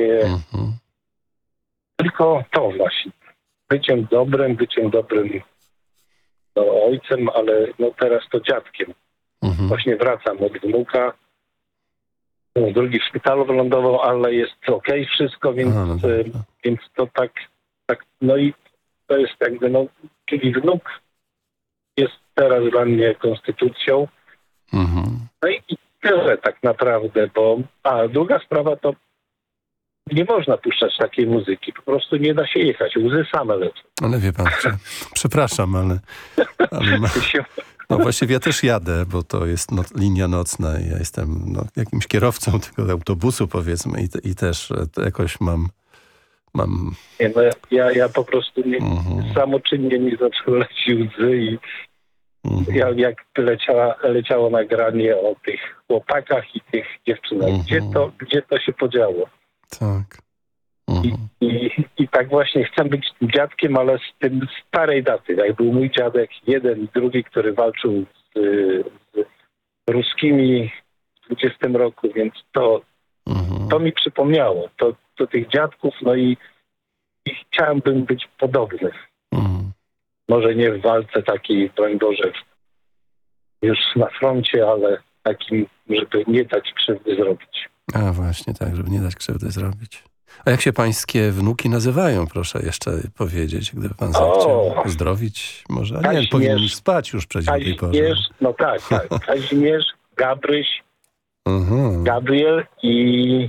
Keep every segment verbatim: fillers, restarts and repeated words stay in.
takie... Mhm. Tylko to właśnie. Byciem dobrym, byciem dobrym no, ojcem, ale no teraz to dziadkiem. Mhm. Właśnie wracam od wnuka. No, drugi w szpitalu wylądował, ale jest okej wszystko, więc, A, no dobrze. e, więc to tak, tak, no i to jest jakby, no, czyli wnuk jest teraz dla mnie konstytucją. Mhm. No i, i tyle tak naprawdę, bo, a druga sprawa to nie można puszczać takiej muzyki, po prostu nie da się jechać, łzy same lecą. Ale wie pan, prze, przepraszam, ale, ale ma, no właściwie ja też jadę, bo to jest no, linia nocna i ja jestem no, jakimś kierowcą tego autobusu, powiedzmy, i, i też e, jakoś mam... mam... Nie, no, ja, ja po prostu nie, Mhm. samoczynnie mi zaczęły lecieć łzy i Mhm. ja, jak leciała, leciało nagranie o tych chłopakach i tych dziewczynach, Mhm. gdzie, to, gdzie to się podziało? Tak. I, Mhm. i, I tak właśnie chcę być tym dziadkiem, ale z tym starej daty. Jak był mój dziadek, jeden i drugi, który walczył z, z ruskimi w dwudziestym roku, więc to, Mhm. to mi przypomniało. To, to tych dziadków, no i, i chciałbym być podobny. Mhm. Może nie w walce takiej, broń Boże, już na froncie, ale takim, żeby nie dać krzywdy zrobić. A właśnie, tak, żeby nie dać krzywdy zrobić. A jak się pańskie wnuki nazywają, proszę jeszcze powiedzieć, gdyby pan zechciał O, pozdrowić może. A nie, Kazimierz, powinien spać już przecież o tej porze. Kazimierz, no tak, tak. Kazimierz, Gabryś, Mhm. Gabriel i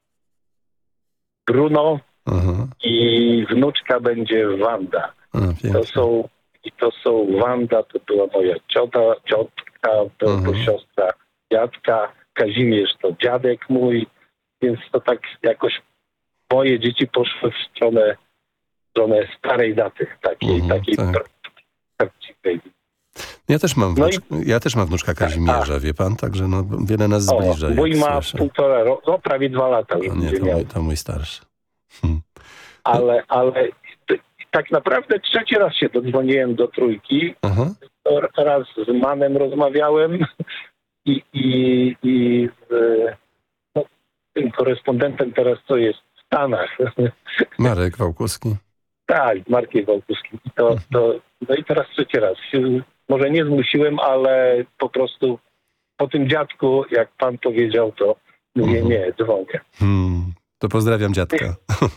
Bruno Mhm. i wnuczka będzie Wanda. A, To pięknie. są, i to są Wanda, to była moja ciota, ciotka, to, to Mhm. siostra dziadka, Kazimierz to dziadek mój, więc to tak jakoś moje dzieci poszły w stronę, w stronę starej daty, takiej, Mhm, takiej tak. pra- prawdziwej. Ja też mam, No wnuczk, ja też mam wnuczka Kazimierza, wie pan, także no, wiele nas O, zbliża. mój jak ma słyszę. półtora roku, no prawie dwa lata już A nie, będzie to miał. mój, to mój starszy. Hmm. Ale, ale t- tak naprawdę trzeci raz się dodzwoniłem do trójki. Aha. Raz z Manem rozmawiałem i, i, i z no, tym korespondentem teraz, co jest w Stanach. Marek Wałkuski. Tak, z Markiem Wałkuskim. I to, to, no i teraz trzeci raz. Się, może nie zmusiłem, ale po prostu po tym dziadku, jak pan powiedział, to mówię, Mhm. nie, dzwonię. Hmm. To pozdrawiam dziadka.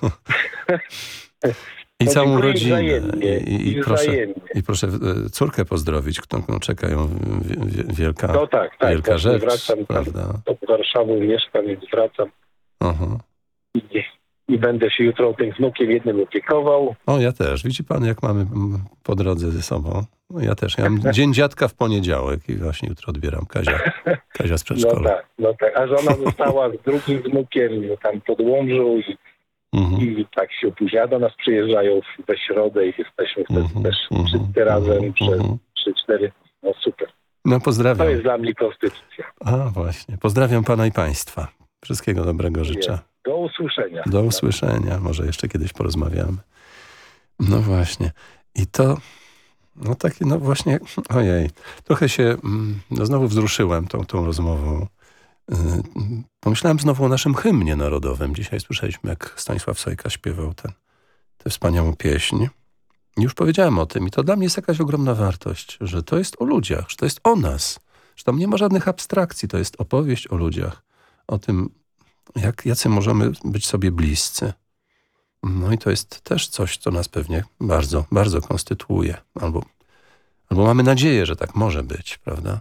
I No, całą dziękuję rodzinę. wzajemnie, I, i, i i, proszę, wzajemnie. I proszę e, córkę pozdrowić, którą czekają wie- wie- wielka, No tak, tak. wielka właśnie rzecz, wracam tam prawda? do Warszawy, mieszkam, więc wracam Aha. i, i będę się jutro tym wnukiem jednym opiekował. O, ja też. Widzi pan, jak mamy mm, po drodze ze sobą? No, ja też. Ja mam dzień dziadka w poniedziałek i właśnie jutro odbieram Kazia, Kazia z No przedszkola. tak, no tak. A żona została z drugim wnukiem tam pod Łomżą i, Mhm. i tak się opóźnia. Do nas przyjeżdżają we środę i jesteśmy wtedy Mhm, też mhm, wszyscy razem mhm, przez mhm. trzy cztery. No super. No To pozdrawiam. jest dla mnie konstytucja. A właśnie. Pozdrawiam pana i państwa. Wszystkiego dobrego życzę. Do usłyszenia. Do usłyszenia. Może jeszcze kiedyś porozmawiamy. No właśnie. I to, no takie, no właśnie, ojej. Trochę się, mm, no znowu wzruszyłem tą, tą rozmową. Yy, pomyślałem znowu o naszym hymnie narodowym. Dzisiaj słyszeliśmy, jak Stanisław Sojka śpiewał ten, tę wspaniałą pieśń. I już powiedziałem o tym. I to dla mnie jest jakaś ogromna wartość, że to jest o ludziach, że to jest o nas. Że tam nie ma żadnych abstrakcji. To jest opowieść o ludziach. O tym, jak, jacy możemy być sobie bliscy. No i to jest też coś, co nas pewnie bardzo, bardzo konstytuuje. Albo, albo mamy nadzieję, że tak może być, prawda?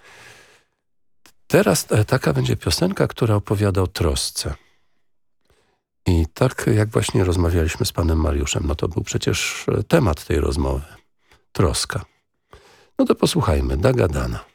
Teraz e, taka będzie piosenka, która opowiada o trosce. I tak jak właśnie rozmawialiśmy z panem Mariuszem, no to był przecież temat tej rozmowy. Troska. No to posłuchajmy. Daga Dana.